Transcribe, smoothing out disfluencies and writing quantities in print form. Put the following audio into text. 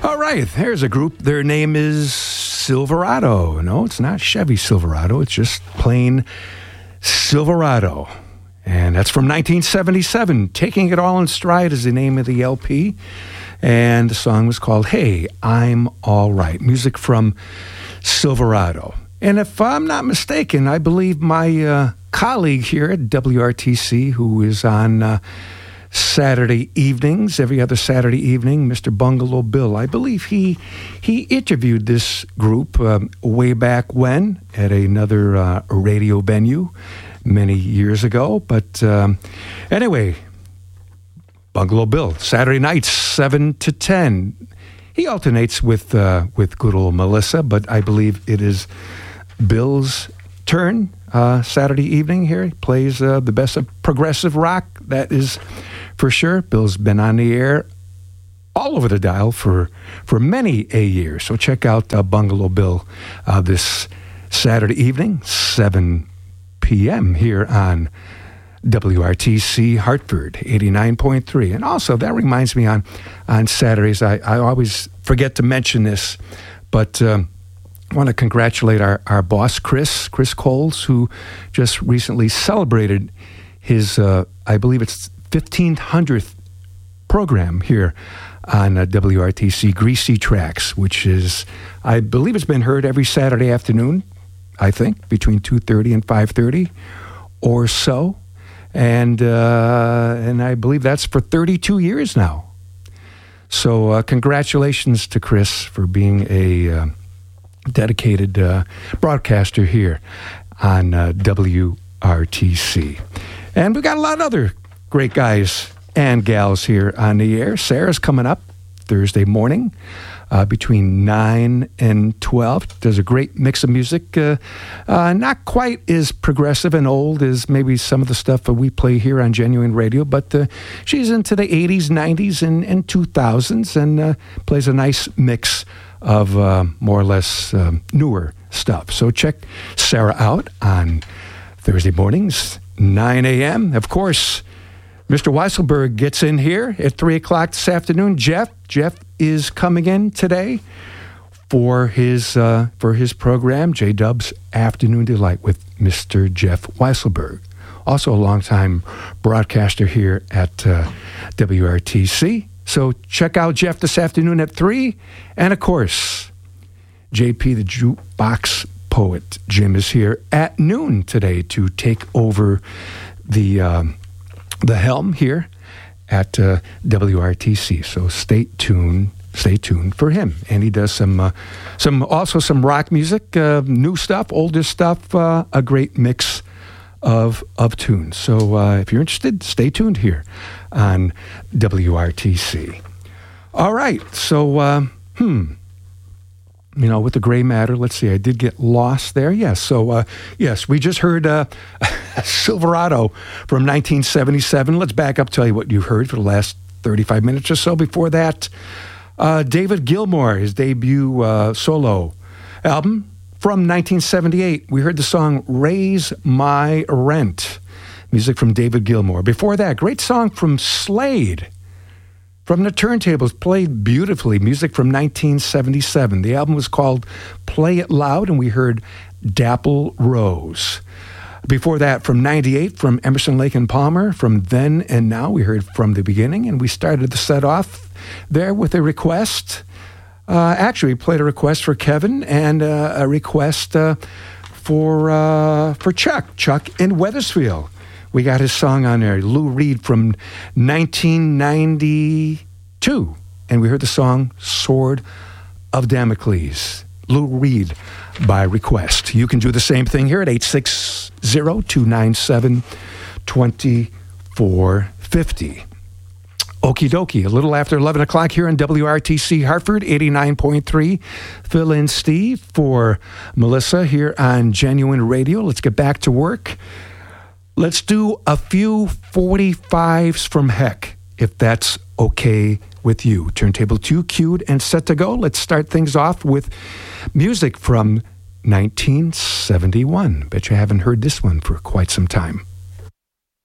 All right, there's a group. Their name is Silverado. No, it's not Chevy Silverado. It's just plain Silverado. And that's from 1977. Taking It All in Stride is the name of the LP. And the song was called Hey, I'm All Right. Music from Silverado. And if I'm not mistaken, I believe my colleague here at WRTC, who is on Saturday evenings, every other Saturday evening, Mr. Bungalow Bill, I believe he interviewed this group way back when at another radio venue many years ago. But anyway, Bungalow Bill, Saturday nights, 7 to 10. He alternates with good old Melissa, but I believe it is Bill's turn Saturday evening here. He plays the best of progressive rock, that is for sure. Bill's been on the air all over the dial for many a year. So check out Bungalow Bill this Saturday evening, 7 p.m. here on WRTC Hartford, 89.3. And also, that reminds me, on Saturdays, I always forget to mention this, but I want to congratulate our boss, Chris Coles, who just recently celebrated his, I believe it's 1500th program here on WRTC Greasy Tracks, which is, I believe it's been heard every Saturday afternoon, I think, between 2:30 and 5:30 or so. And I believe that's for 32 years now. So congratulations to Chris for being a dedicated broadcaster here on WRTC. And we've got a lot of other great guys and gals here on the air. Sarah's coming up Thursday morning between 9 and 12. There's a great mix of music, not quite as progressive and old as maybe some of the stuff that we play here on Genuine Radio, but she's into the 80s, 90s, and 2000s, and plays a nice mix of more or less newer stuff. So check Sarah out on Thursday mornings, 9 a.m. Of course, Mr. Weisselberg gets in here at 3 o'clock this afternoon. Jeff is coming in today for his program, J-Dub's Afternoon Delight with Mr. Jeff Weisselberg. Also a longtime broadcaster here at WRTC. So check out Jeff this afternoon at 3. And, of course, JP, the Jukebox Poet, Jim, is here at noon today to take over the helm here at WRTC. So stay tuned for him. And he does some rock music, new stuff, older stuff, a great mix of tunes. So if you're interested, stay tuned here on WRTC. All right. So, with the gray matter, let's see, I did get lost there. Yes. So, yes, we just heard Silverado from 1977. Let's back up, tell you what you heard for the last 35 minutes or so. Before that, David Gilmour, his debut solo album from 1978. We heard the song Raise My Rent, music from David Gilmour. Before that, great song from Slade, From the Turntables, played beautifully, music from 1977. The album was called Play It Loud, and we heard Dapple Rose. Before that, from 98, from Emerson, Lake and Palmer, From Then and Now, we heard From the Beginning, and we started the set off there with a request. Actually, we played a request for Kevin and a request for Chuck in Wethersfield. We got his song on there, Lou Reed from 1992. And we heard the song Sword of Damocles. Lou Reed by request. You can do the same thing here at 860-297-2450. Okie dokie, a little after 11 o'clock here on WRTC Hartford, 89.3. Phil and Steve for Melissa here on Genuine Radio. Let's get back to work. Let's do a few 45s from Heck, if that's okay with you. Turntable 2 cued and set to go. Let's start things off with music from 1971. Bet you haven't heard this one for quite some time.